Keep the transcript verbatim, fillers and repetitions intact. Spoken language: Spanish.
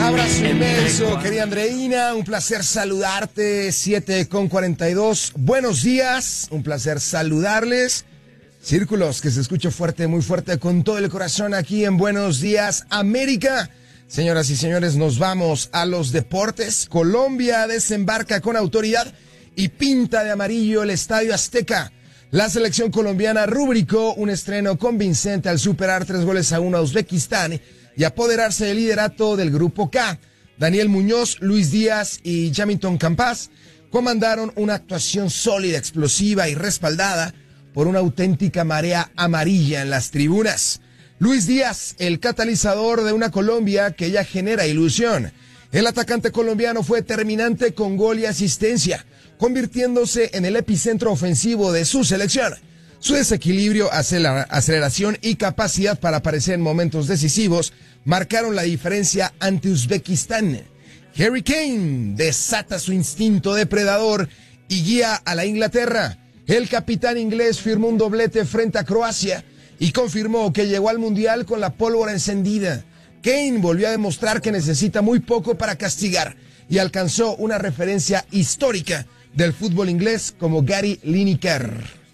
Abrazo inmenso, querida Andreina, un placer saludarte, siete con cuarenta y dos. Buenos días, un placer saludarles. Círculos, que se escucha fuerte, muy fuerte, con todo el corazón aquí en Buenos Días, América. Señoras y señores, nos vamos a los deportes. Colombia desembarca con autoridad y pinta de amarillo el Estadio Azteca. La selección colombiana rubricó un estreno convincente al superar tres goles a uno a Uzbekistán y apoderarse del liderato del Grupo K. Daniel Muñoz, Luis Díaz y Jamilton Campas comandaron una actuación sólida, explosiva y respaldada por una auténtica marea amarilla en las tribunas. Luis Díaz, el catalizador de una Colombia que ya genera ilusión. El atacante colombiano fue determinante con gol y asistencia, convirtiéndose en el epicentro ofensivo de su selección. Su desequilibrio, aceleración y capacidad para aparecer en momentos decisivos marcaron la diferencia ante Uzbekistán. Harry Kane desata su instinto depredador y guía a la Inglaterra. El capitán inglés firmó un doblete frente a Croacia y confirmó que llegó al Mundial con la pólvora encendida. Kane volvió a demostrar que necesita muy poco para castigar y alcanzó una referencia histórica del fútbol inglés como Gary Lineker.